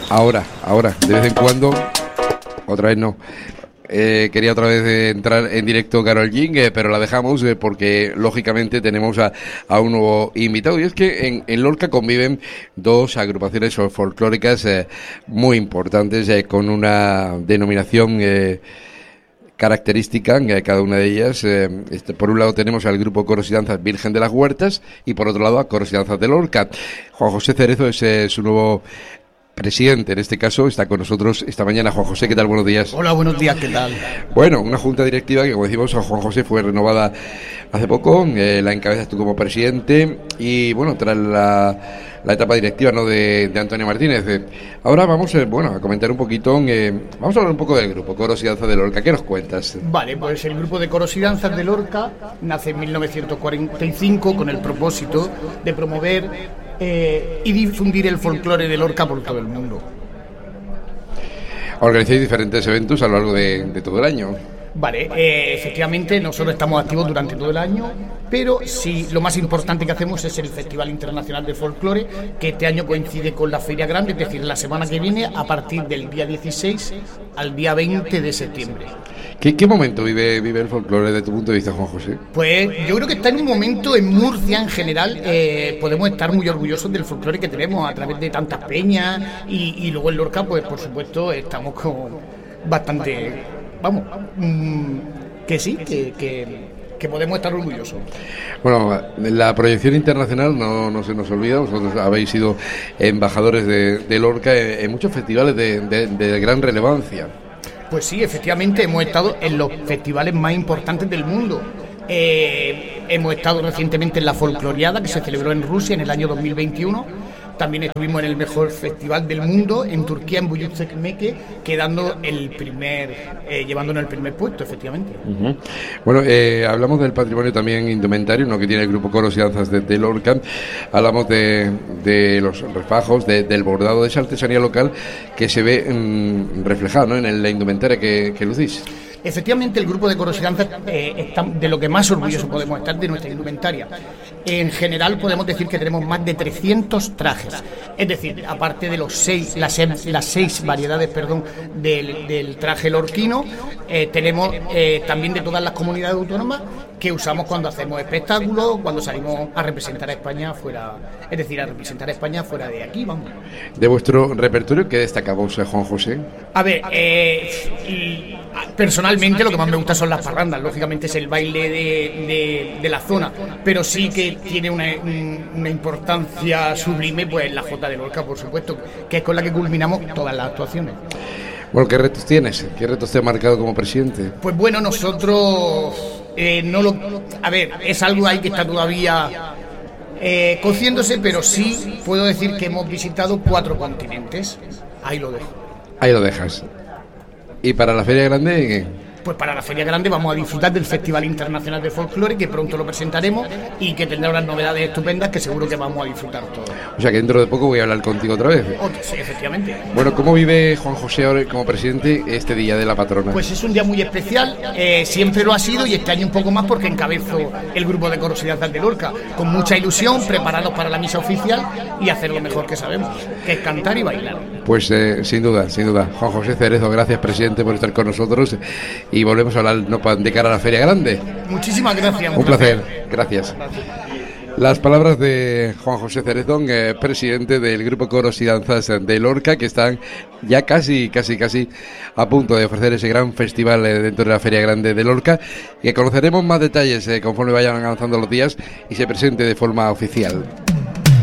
Ahora, de vez en cuando, otra vez no. Quería otra vez entrar en directo Carol King, pero la dejamos porque lógicamente tenemos a un nuevo invitado, y es que en Lorca conviven dos agrupaciones folclóricas muy importantes, con una denominación característica cada una de ellas. Por un lado tenemos al grupo Coros y Danzas Virgen de las Huertas y por otro lado a Coros y Danzas de Lorca. Juan José Cerezo es su nuevo presidente, en este caso, está con nosotros esta mañana. Juan José, ¿qué tal? Buenos días. Hola, buenos días, ¿qué tal? Bueno, una junta directiva que, como decimos, a Juan José fue renovada hace poco, la encabezas tú como presidente, y bueno, tras la etapa directiva, ¿no?, de Antonio Martínez. Ahora vamos a comentar un poquito, vamos a hablar un poco del grupo Coros y Danzas de Lorca. ¿Qué nos cuentas? Vale, pues el grupo de Coros y Danzas de Lorca nace en 1945 con el propósito de promover y difundir el folclore de Lorca por todo el mundo. Organizáis diferentes eventos a lo largo de todo el año. Vale, efectivamente nosotros estamos activos durante todo el año, pero sí, lo más importante que hacemos es el Festival Internacional de Folclore, que este año coincide con la Feria Grande, es decir, la semana que viene, a partir del día 16 al día 20 de septiembre. ¿Qué momento vive el folclore desde tu punto de vista, Juan José? Pues yo creo que está en un momento, en Murcia en general, podemos estar muy orgullosos del folclore que tenemos a través de tantas peñas, y luego en Lorca, pues por supuesto, estamos con bastante... Vamos, que sí, que podemos estar orgullosos. Bueno, la proyección internacional no se nos olvida. Vosotros habéis sido embajadores de Lorca en muchos festivales de gran relevancia. Pues sí, efectivamente hemos estado en los festivales más importantes del mundo. Hemos estado recientemente en la Folcloriada, que se celebró en Rusia en el año 2021. También estuvimos en el mejor festival del mundo, en Turquía, en Buyuksekmeke, llevándonos el primer puesto, efectivamente. Uh-huh. Bueno, hablamos del patrimonio también indumentario, ¿no?, que tiene el grupo Coros y Danzas de Lorca. Hablamos de los refajos, del bordado, de esa artesanía local que se ve reflejada, ¿no?, en la indumentaria que lucís. Efectivamente, el grupo de Coros y Danzas está de lo que más orgulloso podemos estar de nuestra indumentaria. En general podemos decir que tenemos más de 300 trajes, es decir, aparte de las seis variedades del traje lorquino, tenemos también de todas las comunidades autónomas que usamos cuando hacemos espectáculos, cuando salimos a representar a España fuera, es decir, a representar a España fuera de aquí, vamos. De vuestro repertorio, ¿qué destacamos, Juan José? A ver, personalmente lo que más me gusta son las parrandas, lógicamente es el baile de la zona, pero sí que tiene una importancia sublime, pues la Jota de Lorca, por supuesto, que es con la que culminamos todas las actuaciones. Bueno, ¿qué retos tienes? ¿Qué retos te ha marcado como presidente? Pues bueno, nosotros es algo ahí que está todavía cociéndose, pero sí puedo decir que hemos visitado 4 continentes. Ahí lo dejo. Ahí lo dejas. ¿Y para la Feria Grande qué? Pues para la Feria Grande vamos a disfrutar del Festival Internacional de Folclore, que pronto lo presentaremos y que tendrá unas novedades estupendas que seguro que vamos a disfrutar todos. O sea que dentro de poco voy a hablar contigo otra vez. Sí, efectivamente. Bueno, ¿cómo vive Juan José ahora como presidente este día de la patrona? Pues es un día muy especial, siempre lo ha sido, y este año un poco más porque encabezo el grupo de Coros y Danzas de Lorca, con mucha ilusión, preparados para la misa oficial y hacer lo mejor que sabemos, que es cantar y bailar. Pues sin duda. Juan José Cerezo, gracias, presidente, por estar con nosotros, y volvemos a hablar de cara a la Feria Grande. Muchísimas gracias. Un placer. Gracias. Las palabras de Juan José Cerezo, presidente del grupo Coros y Danzas de Lorca, que están ya casi a punto de ofrecer ese gran festival dentro de la Feria Grande de Lorca, y que conoceremos más detalles conforme vayan avanzando los días y se presente de forma oficial.